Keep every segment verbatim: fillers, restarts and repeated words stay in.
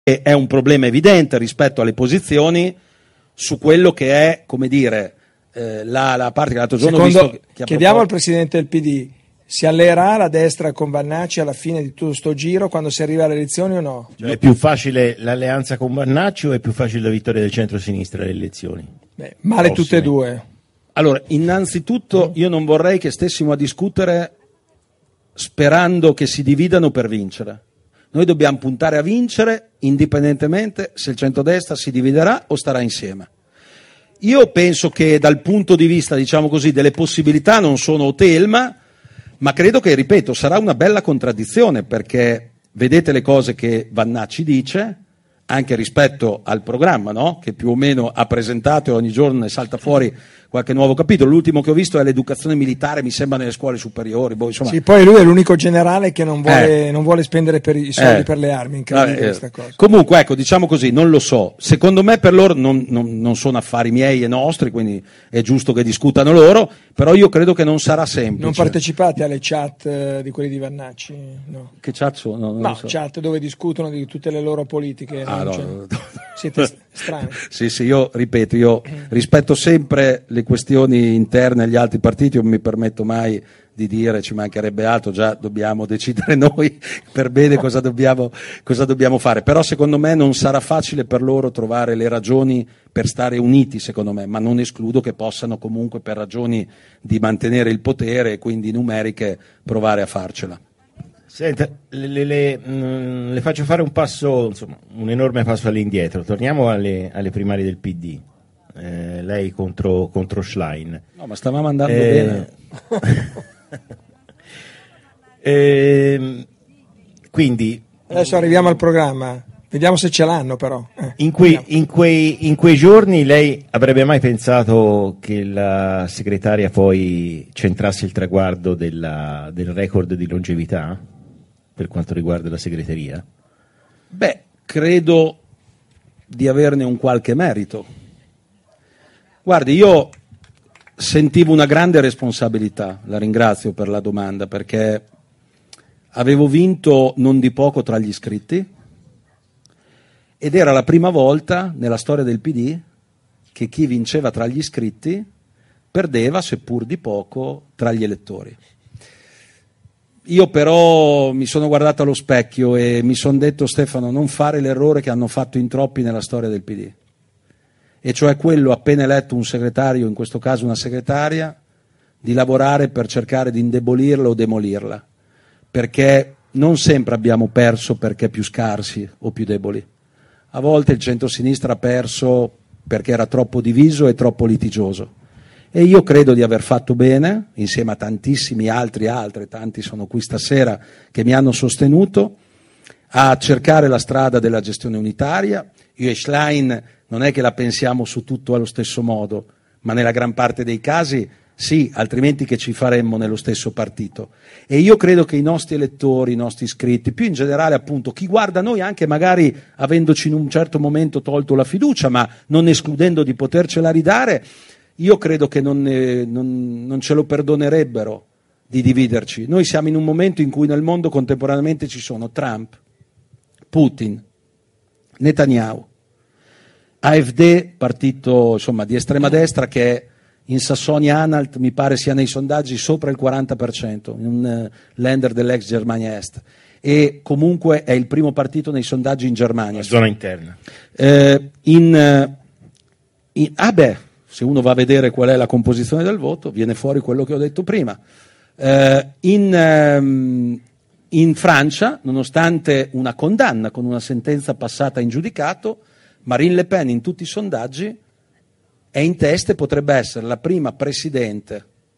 è un problema evidente rispetto alle posizioni su quello che è, come dire, eh, la, la parte che l'altro giorno Secondo, ho visto che chiediamo propos- al Presidente del P D, si alleerà la destra con Vannacci alla fine di tutto sto giro quando si arriva alle elezioni o no? Cioè, è più facile l'alleanza con Vannacci o è più facile la vittoria del centro-sinistra alle elezioni? Beh, male Prossime. tutte e due. Allora, innanzitutto io non vorrei che stessimo a discutere sperando che si dividano per vincere. Noi dobbiamo puntare a vincere indipendentemente se il centrodestra si dividerà o starà insieme. Io penso che dal punto di vista, diciamo così, delle possibilità non sono Otelma, ma credo che, ripeto, sarà una bella contraddizione, perché vedete le cose che Vannacci dice, anche rispetto al programma, no? Che più o meno ha presentato e ogni giorno ne salta fuori qualche nuovo capitolo. L'ultimo che ho visto è l'educazione militare, mi sembra, nelle scuole superiori. Boh, insomma. Sì, poi lui è l'unico generale che non vuole, Eh. non vuole spendere per i soldi Eh. per le armi, incredibile Vabbè, eh. questa cosa. Comunque, ecco, diciamo così, non lo so. Secondo me per loro non, non, non sono affari miei e nostri, quindi è giusto che discutano loro, però io credo che non sarà semplice. Non partecipate alle chat eh, di quelli di Vannacci? No, Che chat sono? No, non no lo so. chat dove discutono di tutte le loro politiche. Ah, non no, c'è- no, no. Siete st- strani. Sì, sì, io ripeto, io rispetto sempre le questioni interne agli altri partiti, non mi permetto mai di dire, ci mancherebbe altro, già dobbiamo decidere noi per bene cosa dobbiamo, cosa dobbiamo fare, però secondo me non sarà facile per loro trovare le ragioni per stare uniti, secondo me, ma non escludo che possano comunque per ragioni di mantenere il potere e quindi numeriche provare a farcela. Senta, le, le- le, mh, le faccio fare un passo, insomma, un enorme passo all'indietro. Torniamo alle, alle primarie del P D. Eh, lei contro, contro Schlein. No, ma stavamo andando Eh, bene. Ehm, quindi Adesso arriviamo al programma, vediamo se ce l'hanno però. Eh. in quei, in, quei, in quei giorni lei avrebbe mai pensato che la segretaria poi centrasse il traguardo della, del record di longevità per quanto riguarda la segreteria? Beh, credo di averne un qualche merito. Guardi, io sentivo una grande responsabilità, la ringrazio per la domanda, perché avevo vinto non di poco tra gli iscritti ed era la prima volta nella storia del P D che chi vinceva tra gli iscritti perdeva, seppur di poco, tra gli elettori. Io però mi sono guardato allo specchio e mi sono detto: Stefano, non fare l'errore che hanno fatto in troppi nella storia del P D, e cioè quello, appena eletto un segretario, in questo caso una segretaria, di lavorare per cercare di indebolirla o demolirla, perché non sempre abbiamo perso perché più scarsi o più deboli. A volte il centro-sinistra ha perso perché era troppo diviso e troppo litigioso. E io credo di aver fatto bene, insieme a tantissimi altri, altri, tanti sono qui stasera che mi hanno sostenuto, a cercare la strada della gestione unitaria. Io e Schlein non è che la pensiamo su tutto allo stesso modo, ma nella gran parte dei casi sì, altrimenti che ci faremmo nello stesso partito. E io credo che i nostri elettori, i nostri iscritti, più in generale appunto chi guarda noi, anche magari avendoci in un certo momento tolto la fiducia, ma non escludendo di potercela ridare, io credo che non, ne, non, non ce lo perdonerebbero di dividerci. Noi siamo in un momento in cui nel mondo contemporaneamente ci sono Trump, Putin, Netanyahu, A F D, partito insomma di estrema destra, che in Sassonia-Anhalt mi pare sia nei sondaggi sopra il quaranta per cento, in un uh, lender dell'ex Germania Est, e comunque è il primo partito nei sondaggi in Germania. La zona interna. Eh, in, in, ah beh, se uno va a vedere qual è la composizione del voto, viene fuori quello che ho detto prima. Eh, in, ehm, in Francia, nonostante una condanna con una sentenza passata in giudicato, Marine Le Pen in tutti i sondaggi è in testa e potrebbe essere la prima presidente,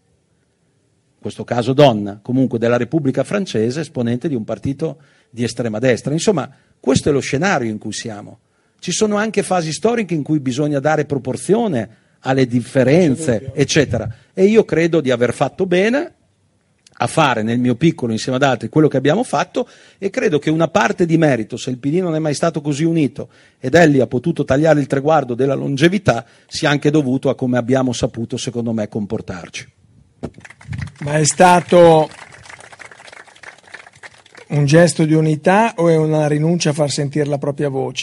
in questo caso donna, comunque della Repubblica Francese, esponente di un partito di estrema destra. Insomma, questo è lo scenario in cui siamo. Ci sono anche fasi storiche in cui bisogna dare proporzione alle differenze, eccetera. E io credo di aver fatto bene a fare nel mio piccolo, insieme ad altri, quello che abbiamo fatto, e credo che una parte di merito, se il P D non è mai stato così unito ed Elli ha potuto tagliare il traguardo della longevità, sia anche dovuto a come abbiamo saputo, secondo me, comportarci. Ma è stato Un gesto di unità o è una rinuncia a far sentire la propria voce?